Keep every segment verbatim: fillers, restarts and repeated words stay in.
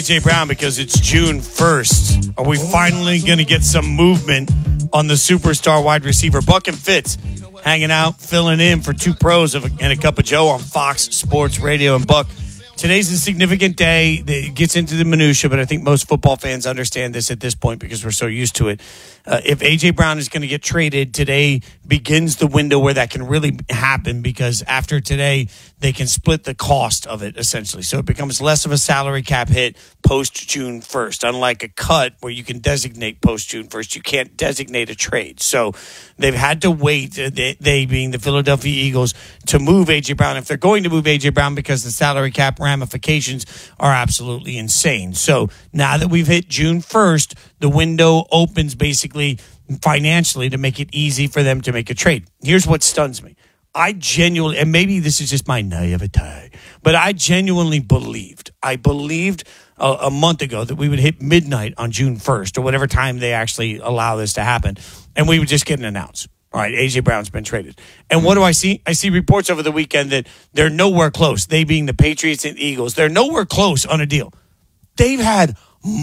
A J Brown because it's June first. Are we finally going to get some movement on the superstar wide receiver? Buck and Fitz hanging out, filling in for two pros and a cup of Joe on Fox Sports Radio. And Buck, today's a significant day. It gets into the minutia, but I think most football fans understand this at this point because we're so used to it. Uh, if A J Brown is going to get traded, today begins the window where that can really happen because after today, they can split the cost of it, essentially. So it becomes less of a salary cap hit post-June first. Unlike a cut where you can designate post-June first, you can't designate a trade. So they've had to wait, uh, they, they being the Philadelphia Eagles, to move A J Brown. If they're going to move A J Brown because the salary cap ramifications are absolutely insane. So now that we've hit June first, the window opens basically financially to make it easy for them to make a trade. Here's what stuns me. I genuinely, and maybe this is just my naivete, but I genuinely believed, I believed a, a month ago that we would hit midnight on June first or whatever time they actually allow this to happen, and we would just get an announce. All right, A J Brown's been traded. And what do I see? I see reports over the weekend that they're nowhere close, they being the Patriots and Eagles. They're nowhere close on a deal. They've had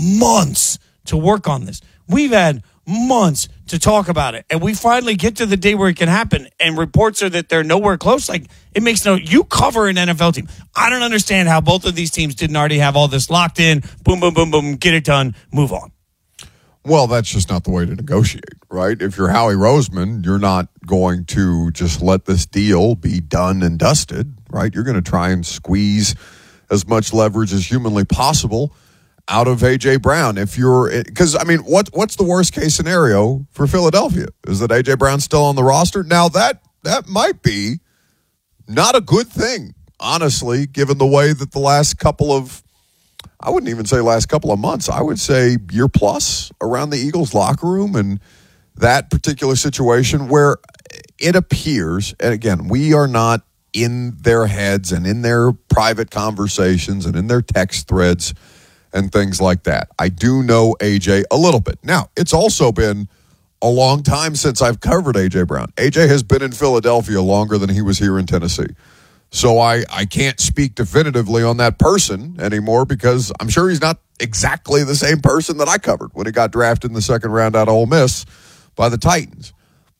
months to work on this. We've had months to talk about it, and we finally get to the day where it can happen, and reports are that they're nowhere close. Like, it makes no, you cover an N F L team. I don't understand how both of these teams didn't already have all this locked in. Boom, boom, boom, boom, get it done, move on. Well, that's just not the way to negotiate, right? If you're Howie Roseman, you're not going to just let this deal be done and dusted, right? You're going to try and squeeze as much leverage as humanly possible out of A J Brown. If you're, because I mean, what what's the worst case scenario for Philadelphia? Is that A J Brown's still on the roster? Now that that might be not a good thing, honestly, given the way that the last couple of, I wouldn't even say last couple of months, I would say year plus around the Eagles locker room and that particular situation where it appears, and again, we are not in their heads and in their private conversations and in their text threads and things like that. I do know A J a little bit. Now, it's also been a long time since I've covered A J Brown. A J has been in Philadelphia longer than he was here in Tennessee. So I, I can't speak definitively on that person anymore because I'm sure he's not exactly the same person that I covered when he got drafted in the second round out of Ole Miss by the Titans.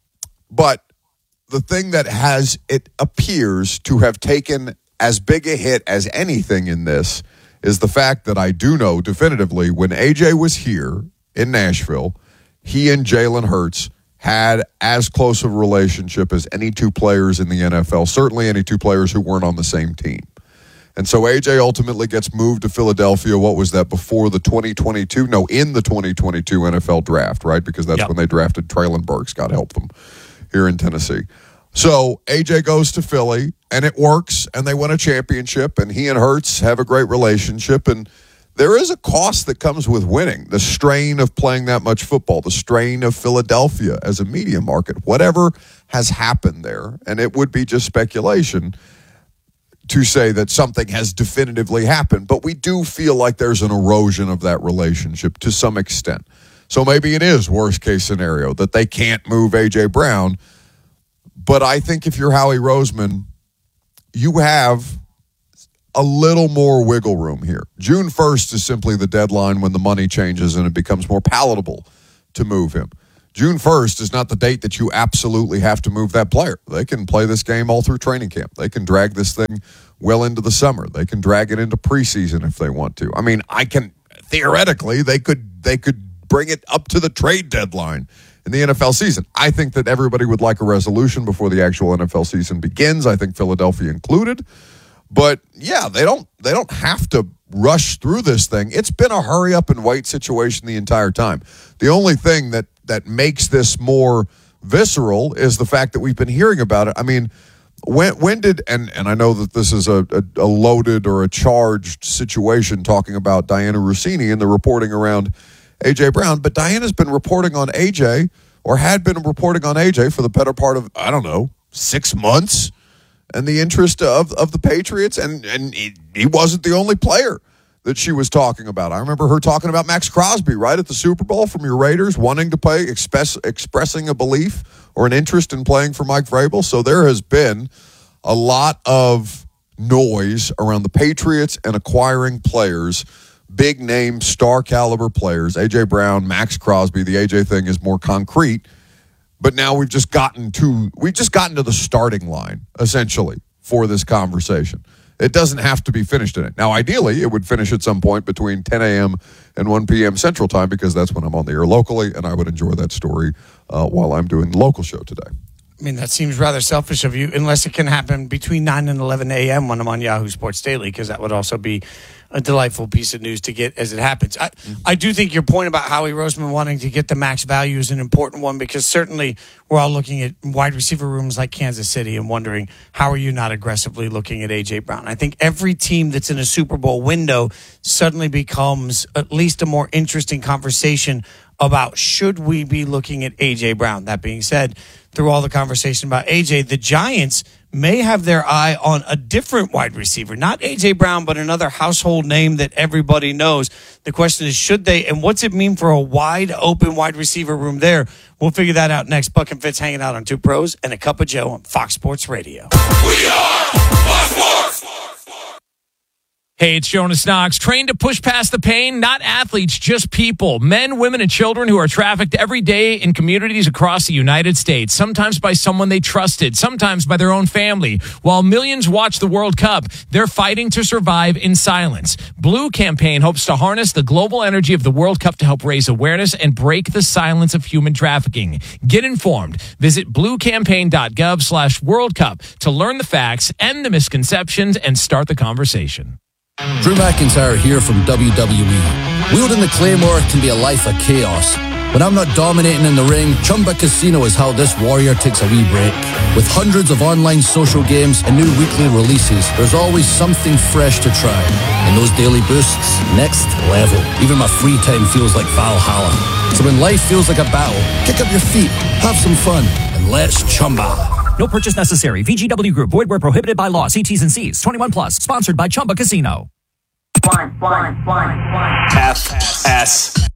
But the thing that has, it appears to have taken as big a hit as anything in this is the fact that I do know definitively when A J was here in Nashville, he and Jalen Hurts had as close of a relationship as any two players in the N F L, certainly any two players who weren't on the same team. And so A J ultimately gets moved to Philadelphia. What was that, before the twenty twenty-two? No, in the twenty twenty-two N F L draft, right? Because that's yep. when they drafted Traylon Burks, God help them, here in Tennessee. So A J goes to Philly, and it works, and they win a championship, and he and Hurts have a great relationship, and there is a cost that comes with winning, the strain of playing that much football, the strain of Philadelphia as a media market, whatever has happened there, and it would be just speculation to say that something has definitively happened, but we do feel like there's an erosion of that relationship to some extent. So maybe it is worst case scenario that they can't move A J Brown. But I think if you're Howie Roseman, you have a little more wiggle room here. June first is simply the deadline when the money changes and it becomes more palatable to move him. June first is not the date that you absolutely have to move that player. They can play this game all through training camp. They can drag this thing well into the summer. They can drag it into preseason if they want to. I mean, I can, theoretically, they could they could bring it up to the trade deadline in the N F L season. I think that everybody would like a resolution before the actual N F L season begins. I think Philadelphia included. But yeah, they don't they don't have to rush through this thing. It's been a hurry up and wait situation the entire time. The only thing that that makes this more visceral is the fact that we've been hearing about it. I mean, when when did and and I know that this is a, a, a loaded or a charged situation talking about Diana Russini and the reporting around A J Brown, but Diana's been reporting on A J or had been reporting on A J for the better part of, I don't know, six months. And the interest of, of the Patriots, and, and he, he wasn't the only player that she was talking about. I remember her talking about Max Crosby, right, at the Super Bowl from your Raiders, wanting to play, express, expressing a belief or an interest in playing for Mike Vrabel. So there has been a lot of noise around the Patriots and acquiring players big name, star caliber players, A J Brown, Max Crosby. The A J thing is more concrete, but now we've just gotten to we've just gotten to the starting line essentially for this conversation. It doesn't have to be finished in it. Now, ideally, it would finish at some point between ten a.m. and one p.m. Central Time, because that's when I'm on the air locally, and I would enjoy that story uh, while I'm doing the local show today. I mean, that seems rather selfish of you, unless it can happen between nine and eleven a.m. when I'm on Yahoo Sports Daily, because that would also be a delightful piece of news to get as it happens. I, mm-hmm. I do think your point about Howie Roseman wanting to get the max value is an important one, because certainly we're all looking at wide receiver rooms like Kansas City and wondering, how are you not aggressively looking at A J Brown? I think every team that's in a Super Bowl window suddenly becomes at least a more interesting conversation about, should we be looking at A J Brown? That being said, through all the conversation about A J, the Giants may have their eye on a different wide receiver, not A J Brown, but another household name that everybody knows. The question is, should they, and what's it mean for a wide open wide receiver room there? We'll figure that out next. Buck and Fitz hanging out on Two Pros and a Cup of Joe on Fox Sports Radio. We are Fox Sports. Hey, it's Jonas Knox. Trained to push past the pain, not athletes, just people. Men, women, and children who are trafficked every day in communities across the United States, sometimes by someone they trusted, sometimes by their own family. While millions watch the World Cup, they're fighting to survive in silence. Blue Campaign hopes to harness the global energy of the World Cup to help raise awareness and break the silence of human trafficking. Get informed. Visit bluecampaign.gov slash World Cup to learn the facts, end the misconceptions, and start the conversation. Drew McIntyre here from W W E. Wielding the Claymore can be a life of chaos. When I'm not dominating in the ring, Chumba Casino is how this warrior takes a wee break. With hundreds of online social games and new weekly releases, there's always something fresh to try. And those daily boosts, next level. Even my free time feels like Valhalla. So when life feels like a battle, kick up your feet, have some fun, and let's Chumba. No purchase necessary. V G W Group. Void where prohibited by law. See T's and C's. twenty-one plus. Sponsored by Chumba Casino. One, one, one, one. F S.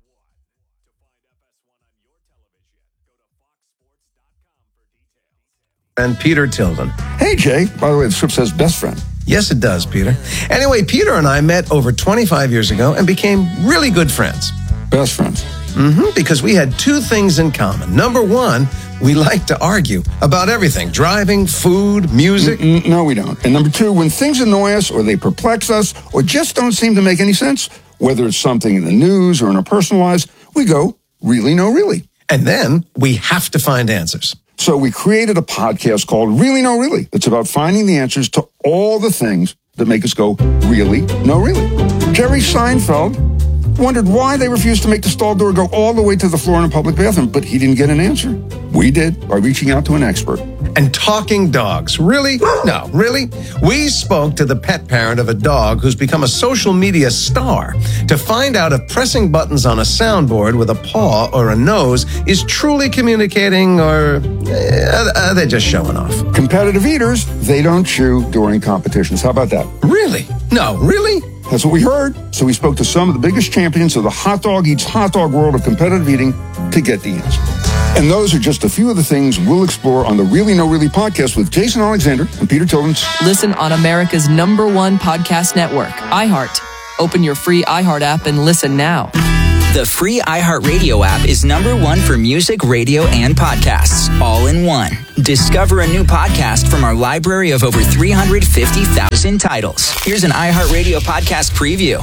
And Peter Tilden. Hey, Jay. By the way, the script says best friend. Yes, it does, Peter. Anyway, Peter and I met over twenty-five years ago and became really good friends. Best friends. Mm-hmm, because we had two things in common. Number one, we like to argue about everything. Driving, food, music. Mm-mm, no, we don't. And number two, when things annoy us or they perplex us or just don't seem to make any sense, whether it's something in the news or in our personal lives, we go, really, no, really. And then we have to find answers. So we created a podcast called Really, No, Really. It's about finding the answers to all the things that make us go, really, no, really. Jerry Seinfeld wondered why they refused to make the stall door go all the way to the floor in a public bathroom, but he didn't get an answer. We did, by reaching out to an expert. And talking dogs. Really? No, really? We spoke to the pet parent of a dog who's become a social media star to find out if pressing buttons on a soundboard with a paw or a nose is truly communicating, or uh, are they just showing off? Competitive eaters, they don't chew during competitions. How about that? Really? No, really? That's what we heard. So we spoke to some of the biggest champions of the hot dog eats hot dog world of competitive eating to get the answer. And those are just a few of the things we'll explore on the Really No Really podcast with Jason Alexander and Peter Tilden. Listen on America's number one podcast network, iHeart. Open your free iHeart app and listen now. The free iHeartRadio app is number one for music, radio, and podcasts, all in one. Discover a new podcast from our library of over three hundred fifty thousand titles. Here's an iHeartRadio podcast preview.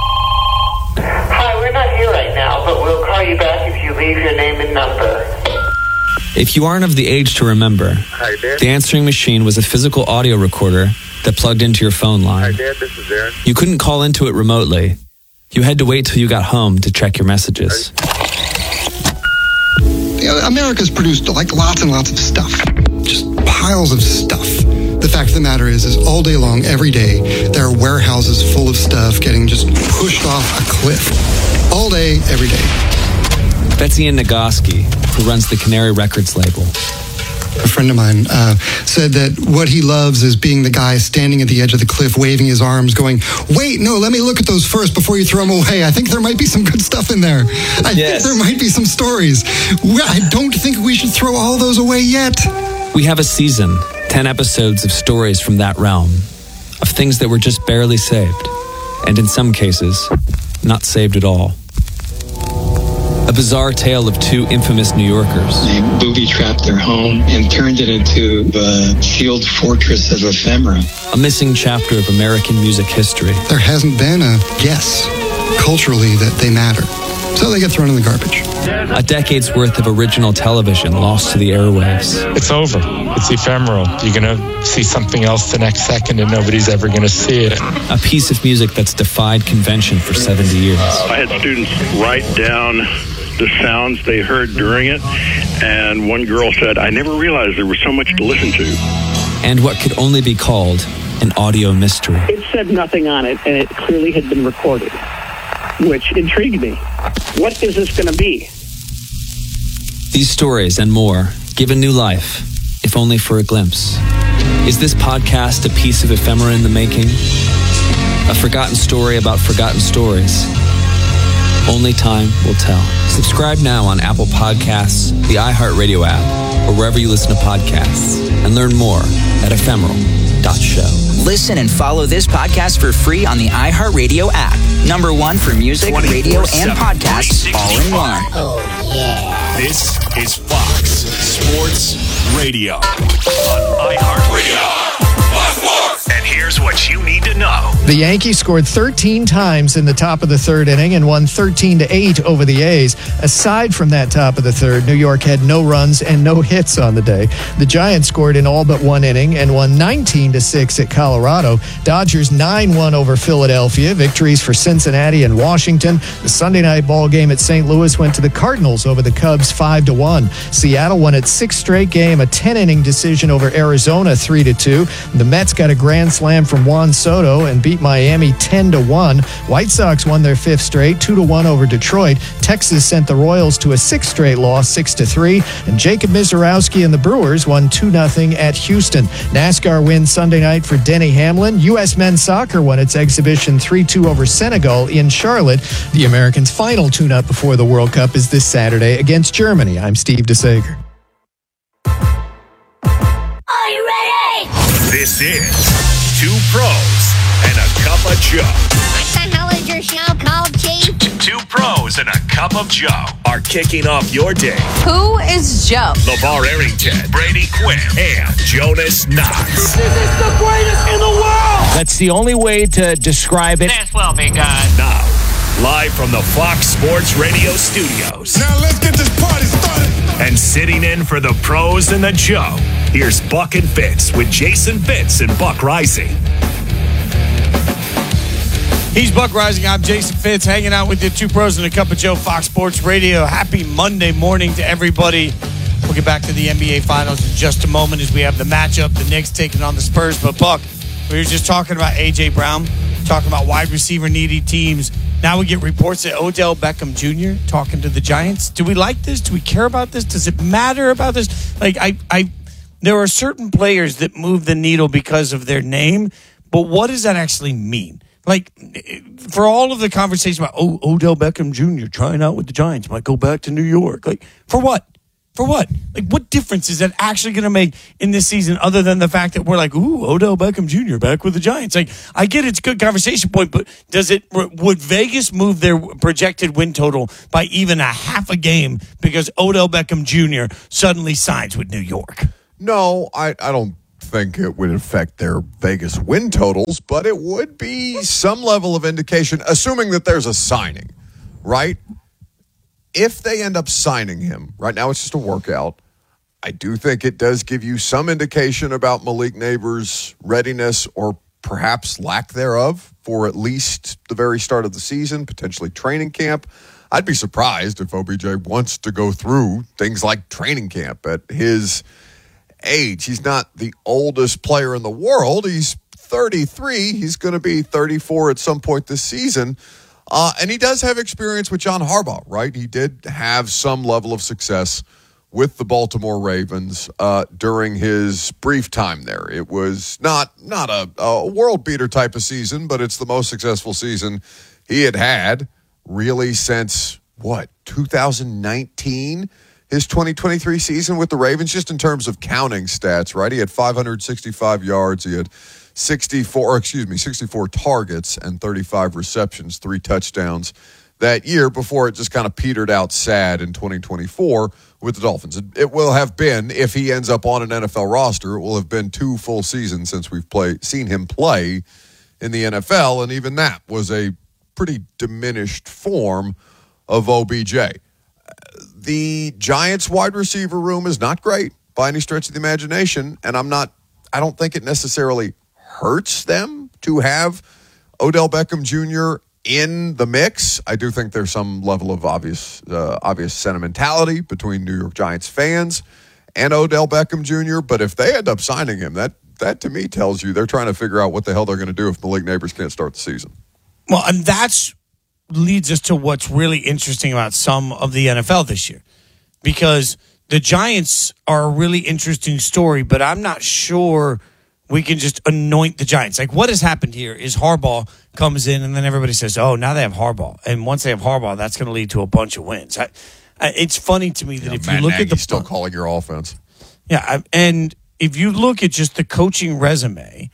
Hi, we're not here right now, but we'll call you back if you leave your name and number. If you aren't of the age to remember, Hi, Dad. the answering machine was a physical audio recorder that plugged into your phone line. Hi, Dad. This is Aaron. You couldn't call into it remotely. You had to wait till you got home to check your messages. America's produced like lots and lots of stuff. Just piles of stuff. The fact of the matter is, is all day long, every day, there are warehouses full of stuff getting just pushed off a cliff. All day, every day. Betsy Ann Nagoski, who runs the Canary Records label. A friend of mine uh, said that what he loves is being the guy standing at the edge of the cliff, waving his arms, going, wait, no, let me look at those first before you throw them away. I think there might be some good stuff in there. I yes. think there might be some stories. I don't think we should throw all those away yet. We have a season, ten episodes of stories from that realm, of things that were just barely saved, and in some cases, not saved at all. A bizarre tale of two infamous New Yorkers. They booby-trapped their home and turned it into a sealed fortress of ephemera. A missing chapter of American music history. There hasn't been a guess culturally that they matter. So they get thrown in the garbage. A decade's worth of original television lost to the airwaves. It's over. It's ephemeral. You're going to see something else the next second and nobody's ever going to see it. A piece of music that's defied convention for seventy years. I had students write down the sounds they heard during it, and one girl said, I never realized there was so much to listen to. And what could only be called an audio mystery. It said nothing on it, and it clearly had been recorded, which intrigued me. What is this going to be? These stories and more given new life, if only for a glimpse. Is this podcast a piece of ephemera in the making? A forgotten story about forgotten stories? Only time will tell. Subscribe now on Apple Podcasts, the iHeartRadio app, or wherever you listen to podcasts, and learn more at ephemeral dot show. Listen and follow this podcast for free on the iHeartRadio app. Number one for music, radio, and podcasts all in one. Oh, yeah. This is Fox Sports Radio on iHeartRadio. And here's what you need to know. The Yankees scored thirteen times in the top of the third inning and won thirteen to eight over the A's. Aside from that top of the third, New York had no runs and no hits on the day. The Giants scored in all but one inning and won nineteen to six at Colorado. Dodgers nine one over Philadelphia. Victories for Cincinnati and Washington. The Sunday night ball game at Saint Louis went to the Cardinals over the Cubs five to one. Seattle won its sixth straight game, a ten-inning decision over Arizona three to two. The Mets got a grand slam from Juan Soto and beat Miami ten to one. White Sox won their fifth straight, two to one over Detroit. Texas sent the Royals to a sixth straight loss, six to three. And Jacob Mizorowski and the Brewers won two nothing at Houston. NASCAR wins Sunday night for Denny Hamlin. U S men's soccer won its exhibition three two over Senegal in Charlotte. The Americans' final tune-up before the World Cup is this Saturday against Germany. I'm Steve DeSager. Are you ready? This is Two Pros and a Cup of Joe. What the hell is your show called, Chief? Two Pros and a Cup of Joe are kicking off your day. Who is Joe? LeVar Arrington, Brady Quinn, and Jonas Knox. This is the greatest in the world! That's the only way to describe it. This will be good. Now, live from the Fox Sports Radio studios. Now let's get this party started. And sitting in for the Pros and the Joe, here's Buck and Fitz with Jason Fitz and Buck Rising. He's Buck Rising. I'm Jason Fitz, hanging out with the Two Pros and a Cup of Joe, Fox Sports Radio. Happy Monday morning to everybody. We'll get back to the N B A Finals in just a moment as we have the matchup, the Knicks taking on the Spurs. But, Buck, we were just talking about A J. Brown, talking about wide receiver needy teams. Now we get reports that Odell Beckham Junior talking to the Giants. Do we like this? Do we care about this? Does it matter about this? Like, I, I, there are certain players that move the needle because of their name, but what does that actually mean? Like, for all of the conversation about, oh, Odell Beckham Junior trying out with the Giants, might go back to New York. Like, for what? For what? Like, what difference is that actually going to make in this season other than the fact that we're like, ooh, Odell Beckham Junior back with the Giants? Like, I get it's a good conversation point, but does it, would Vegas move their projected win total by even a half a game because Odell Beckham Junior suddenly signs with New York? No, I, I don't think it would affect their Vegas win totals, but it would be some level of indication, assuming that there's a signing, right? If they end up signing him, right now it's just a workout, I do think it does give you some indication about Malik Neighbors' readiness or perhaps lack thereof for at least the very start of the season, potentially training camp. I'd be surprised if O B J wants to go through things like training camp at his age. He's not the oldest player in the world. He's thirty-three. He's going to be thirty-four at some point this season. Uh, and he does have experience with John Harbaugh, right? He did have some level of success with the Baltimore Ravens uh, during his brief time there. It was not not a, a world beater type of season, but it's the most successful season he had had really since, what, two thousand nineteen? His twenty twenty-three season with the Ravens, just in terms of counting stats, right? He had five hundred sixty-five yards. He had sixty-four, excuse me, sixty-four targets and thirty-five receptions, three touchdowns that year before it just kind of petered out sad in twenty twenty-four with the Dolphins. It, it will have been, if he ends up on an N F L roster, it will have been two full seasons since we've played, seen him play in the N F L, and even that was a pretty diminished form of O B J. The Giants wide receiver room is not great by any stretch of the imagination, and I'm not, I don't think it necessarily hurts them to have Odell Beckham Junior in the mix. I do think there's some level of obvious uh, obvious sentimentality between New York Giants fans and Odell Beckham Junior, but if they end up signing him, that that to me tells you they're trying to figure out what the hell they're going to do if Malik Neighbors can't start the season. Well, and that's leads us to what's really interesting about some of the N F L this year, because the Giants are a really interesting story, but I'm not sure we can just anoint the Giants. Like, what has happened here is Harbaugh comes in, and then everybody says, oh, now they have Harbaugh. And once they have Harbaugh, that's going to lead to a bunch of wins. I, I, it's funny to me that yeah, if Matt you look Nagy's at the... still calling your offense. Yeah, I, and if you look at just the coaching resume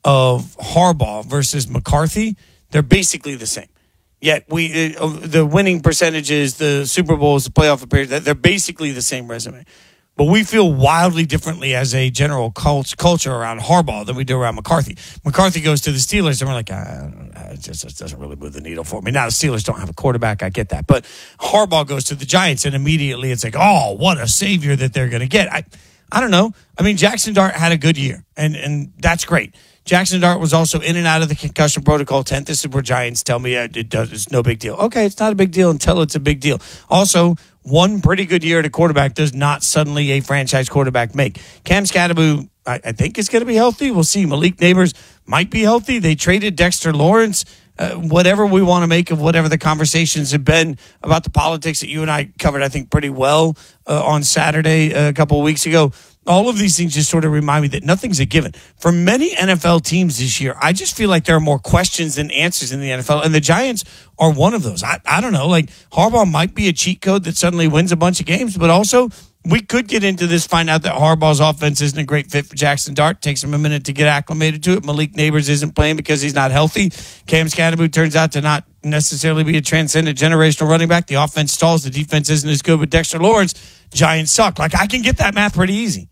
of Harbaugh versus McCarthy, they're basically the same. Yet we uh, the winning percentages, the Super Bowls, the playoff appearances, they're basically the same resume. But we feel wildly differently as a general cult- culture around Harbaugh than we do around McCarthy. McCarthy goes to the Steelers, and we're like, ah, it just, just doesn't really move the needle for me. Now, the Steelers don't have a quarterback. I get that. But Harbaugh goes to the Giants, and immediately it's like, oh, what a savior that they're going to get. I I don't know. I mean, Jackson Dart had a good year, and, and that's great. Jackson Dart was also in and out of the concussion protocol tent. This is where Giants tell me it does, it's no big deal. Okay, it's not a big deal until it's a big deal. Also, one pretty good year at a quarterback does not suddenly a franchise quarterback make. Cam Scatterbo, I, I think, is going to be healthy. We'll see. Malik Neighbors might be healthy. They traded Dexter Lawrence. Uh, whatever we want to make of whatever the conversations have been about the politics that you and I covered, I think, pretty well uh, on Saturday uh, a couple of weeks ago. All of these things just sort of remind me that nothing's a given. For many N F L teams this year, I just feel like there are more questions than answers in the N F L, and the Giants are one of those. I, I don't know. Like, Harbaugh might be a cheat code that suddenly wins a bunch of games, but also we could get into this, find out that Harbaugh's offense isn't a great fit for Jackson Dart. Takes him a minute to get acclimated to it. Malik Neighbors isn't playing because he's not healthy. Cam Scatterbo turns out to not necessarily be a transcendent generational running back. The offense stalls. The defense isn't as good with Dexter Lawrence. Giants suck. Like, I can get that math pretty easy.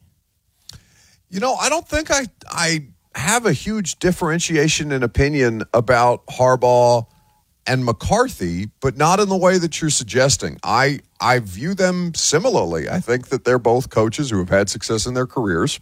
You know, I don't think I I have a huge differentiation in opinion about Harbaugh and McCarthy, but not in the way that you're suggesting. I I view them similarly. I think that they're both coaches who have had success in their careers,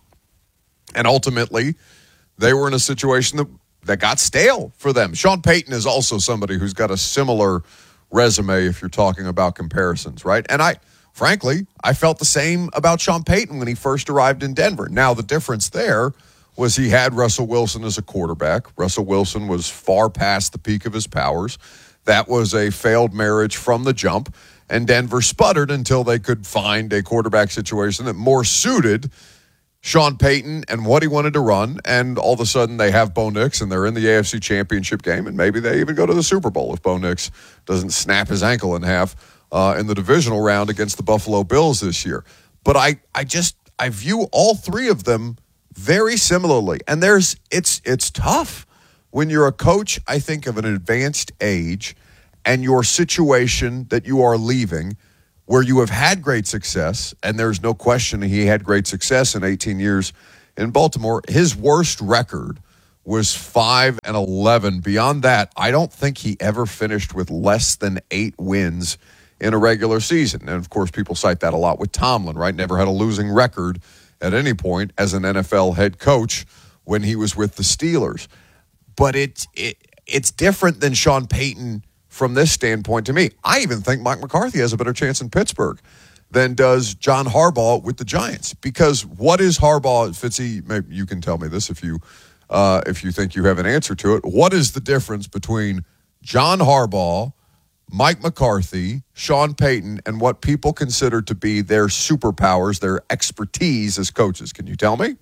and ultimately they were in a situation that, that got stale for them. Sean Payton is also somebody who's got a similar resume if you're talking about comparisons, right? And I Frankly, I felt the same about Sean Payton when he first arrived in Denver. Now, the difference there was he had Russell Wilson as a quarterback. Russell Wilson was far past the peak of his powers. That was a failed marriage from the jump, and Denver sputtered until they could find a quarterback situation that more suited Sean Payton and what he wanted to run, and all of a sudden they have Bo Nix, and they're in the A F C Championship game, and maybe they even go to the Super Bowl if Bo Nix doesn't snap his ankle in half Uh, in the divisional round against the Buffalo Bills this year. But I, I just I view all three of them very similarly. And there's it's it's tough when you're a coach, I think, of an advanced age, and your situation that you are leaving, where you have had great success, and there's no question he had great success in eighteen years in Baltimore. His worst record was five and eleven. Beyond that, I don't think he ever finished with less than eight wins in a regular season. And, of course, people cite that a lot with Tomlin, right? Never had a losing record at any point as an N F L head coach when he was with the Steelers. But it, it it's different than Sean Payton from this standpoint to me. I even think Mike McCarthy has a better chance in Pittsburgh than does John Harbaugh with the Giants. Because what is Harbaugh, Fitzy, maybe you can tell me this if you, uh, if you think you have an answer to it. What is the difference between John Harbaugh, Mike McCarthy, Sean Payton, and what people consider to be their superpowers, their expertise as coaches? Can you tell me?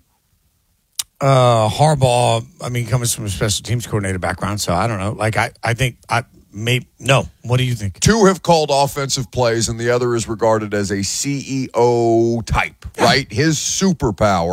Uh, Harbaugh, I mean, comes from a special teams coordinator background, so I don't know. Like, I, I think, I may no. What do you think? Two have called offensive plays, and the other is regarded as a C E O type, right? His superpower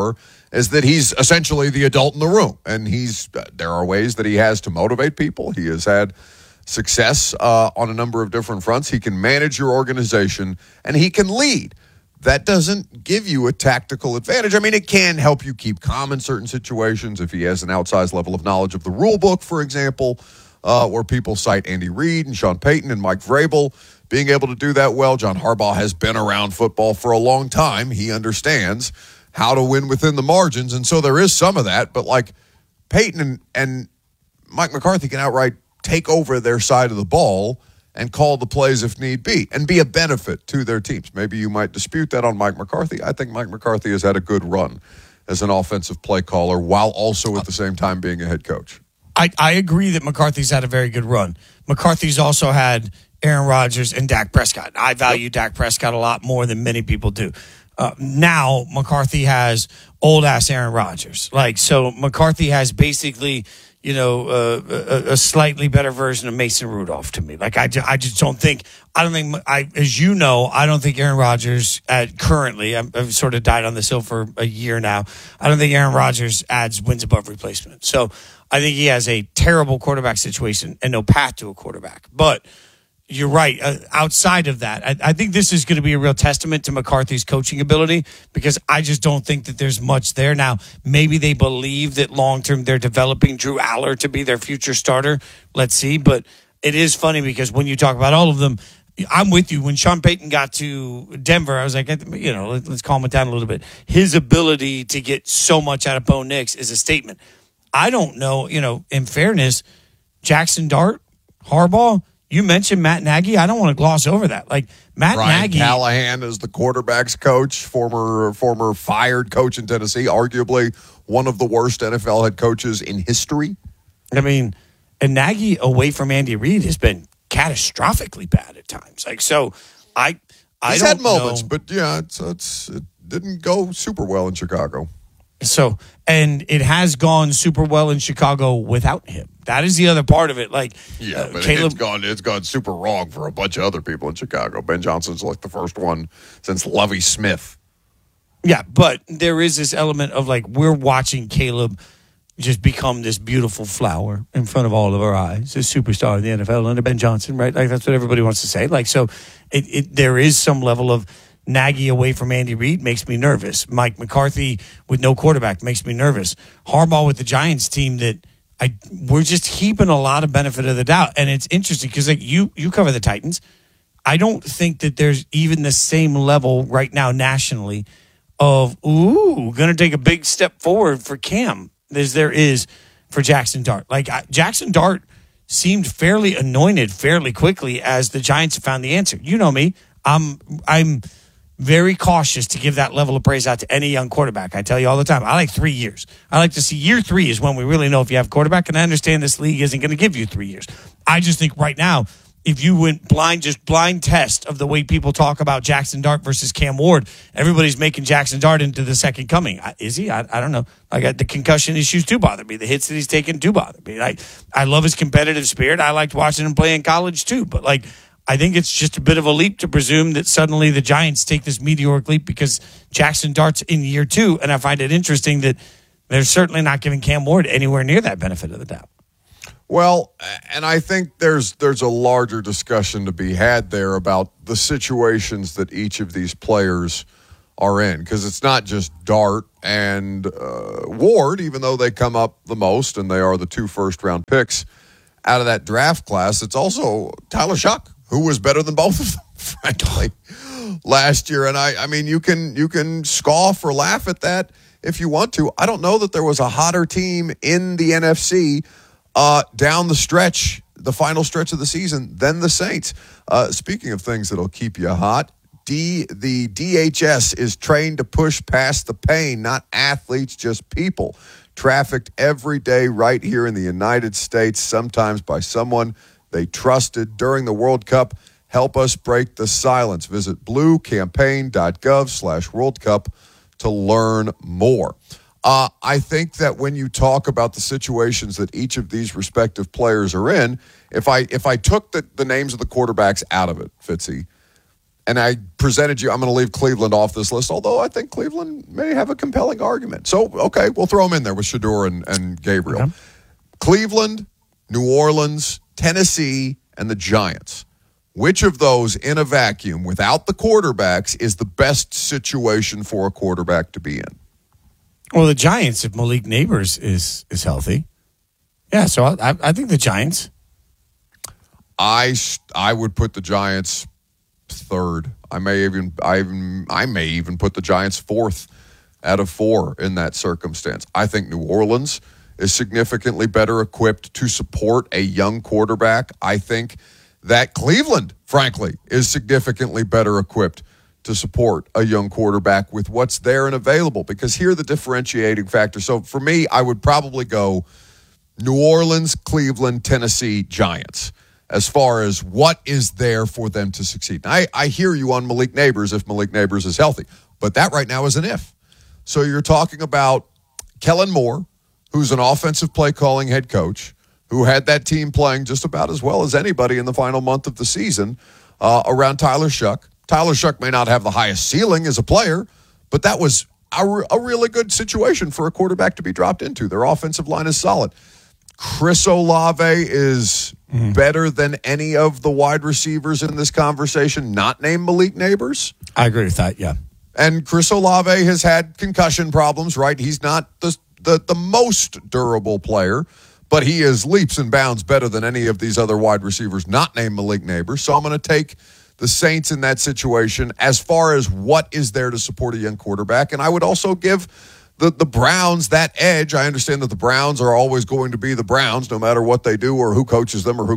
is that he's essentially the adult in the room. And he's uh, there are ways that he has to motivate people. He has had success uh, on a number of different fronts. He can manage your organization, and he can lead. That doesn't give you a tactical advantage. I mean, it can help you keep calm in certain situations if he has an outsized level of knowledge of the rule book, for example, uh, where people cite Andy Reid and Sean Payton and Mike Vrabel being able to do that well. John Harbaugh has been around football for a long time. He understands how to win within the margins, and so there is some of that. But, like, Payton and, and Mike McCarthy can outright take over their side of the ball and call the plays if need be, and be a benefit to their teams. Maybe you might dispute that on Mike McCarthy. I think Mike McCarthy has had a good run as an offensive play caller while also at the same time being a head coach. I, I agree that McCarthy's had a very good run. McCarthy's also had Aaron Rodgers and Dak Prescott. I value yep. Dak Prescott a lot more than many people do. Uh, now, McCarthy has old-ass Aaron Rodgers. Like, so McCarthy has basically – you know, uh, a, a slightly better version of Mason Rudolph to me. Like, I, ju- I just don't think, I don't think, I, as you know, I don't think Aaron Rodgers at currently, I'm, I've sort of died on this hill for a year now. I don't think Aaron Rodgers adds wins above replacement. So I think he has a terrible quarterback situation and no path to a quarterback. But you're right. Uh, outside of that, I, I think this is going to be a real testament to McCarthy's coaching ability, because I just don't think that there's much there. Now, maybe they believe that long-term they're developing Drew Aller to be their future starter. Let's see. But it is funny because when you talk about all of them, I'm with you. When Sean Payton got to Denver, I was like, you know, let's calm it down a little bit. His ability to get so much out of Bo Nix is a statement. I don't know, you know, in fairness, Jackson Dart, Harbaugh, you mentioned Matt Nagy. I don't want to gloss over that. Like, Matt Brian Nagy. Callahan is the quarterback's coach, former former fired coach in Tennessee, arguably one of the worst N F L head coaches in history. I mean, and Nagy away from Andy Reid has been catastrophically bad at times. Like, so I, I He's don't had moments, know. but yeah, it's, it's it didn't go super well in Chicago. So, and it has gone super well in Chicago without him. That is the other part of it. Like, yeah, uh, but Caleb, it's gone. It's gone super wrong for a bunch of other people in Chicago. Ben Johnson's like the first one since Lovie Smith. Yeah, but there is this element of like we're watching Caleb just become this beautiful flower in front of all of our eyes, a superstar in the N F L under Ben Johnson, right? Like that's what everybody wants to say. Like, so it, it there is some level of Nagy away from Andy Reid makes me nervous. Mike McCarthy with no quarterback makes me nervous. Harbaugh with the Giants team that I we're just heaping a lot of benefit of the doubt. And it's interesting because like you you cover the Titans. I don't think that there's even the same level right now nationally of, ooh, going to take a big step forward for Cam as there is for Jackson Dart. Like I, Jackson Dart seemed fairly anointed fairly quickly as the Giants have found the answer. You know me. I'm I'm very cautious to give that level of praise out to any young quarterback. I tell you all the time, I like three years. I like to see year three is when we really know if you have a quarterback, and I understand this league isn't going to give you three years. I just think right now, if you went blind, just blind test of the way people talk about Jackson Dart versus Cam Ward, everybody's making Jackson Dart into the second coming. Is he? I, I don't know. I got the concussion issues do bother me. The hits that he's taken do bother me. I, I love his competitive spirit. I liked watching him play in college too, but like, I think it's just a bit of a leap to presume that suddenly the Giants take this meteoric leap because Jackson Dart's in year two. And I find it interesting that they're certainly not giving Cam Ward anywhere near that benefit of the doubt. Well, and I think there's there's a larger discussion to be had there about the situations that each of these players are in, because it's not just Dart and uh, Ward, even though they come up the most and they are the two first-round picks out of that draft class. It's also Tyler Shough, who was better than both of them, frankly, last year. And I, I mean, you can you can scoff or laugh at that if you want to. I don't know that there was a hotter team in the N F C uh, down the stretch, the final stretch of the season, than the Saints. Uh, speaking of things that'll keep you hot, D, the D H S is trained to push past the pain, not athletes, just people. Trafficked every day right here in the United States, sometimes by someone they trusted during the World Cup. Help us break the silence. Visit bluecampaign.gov slash World Cup to learn more. Uh, I think that when you talk about the situations that each of these respective players are in, if I if I took the, the names of the quarterbacks out of it, Fitzy, and I presented you, I'm going to leave Cleveland off this list, although I think Cleveland may have a compelling argument. So, okay, we'll throw them in there with Shedeur and, and Gabriel. Okay. Cleveland, New Orleans, Tennessee, and the Giants. Which of those in a vacuum, without the quarterbacks, is the best situation for a quarterback to be in? Well, the Giants, if Malik Neighbors is is healthy. Yeah, so I, I think the Giants. I, I would put the Giants third. I may even I even I may even put the Giants fourth out of four in that circumstance. I think New Orleans is significantly better equipped to support a young quarterback. I think that Cleveland, frankly, is significantly better equipped to support a young quarterback with what's there and available, because here are the differentiating factors. So for me, I would probably go New Orleans, Cleveland, Tennessee, Giants as far as what is there for them to succeed. I, I hear you on Malik Neighbors if Malik Neighbors is healthy, but that right now is an if. So you're talking about Kellen Moore, who's an offensive play calling head coach, who had that team playing just about as well as anybody in the final month of the season uh, around Tyler Shuck. Tyler Shuck may not have the highest ceiling as a player, but that was a, a really good situation for a quarterback to be dropped into. Their offensive line is solid. Chris Olave is mm-hmm. better than any of the wide receivers in this conversation, not named Malik Neighbors. I agree with that, yeah. And Chris Olave has had concussion problems, right? He's not the the, the most durable player, but he is leaps and bounds better than any of these other wide receivers not named Malik Neighbors. So I'm going to take the Saints in that situation as far as what is there to support a young quarterback. And I would also give the, the Browns that edge. I understand that the Browns are always going to be the Browns no matter what they do or who coaches them or who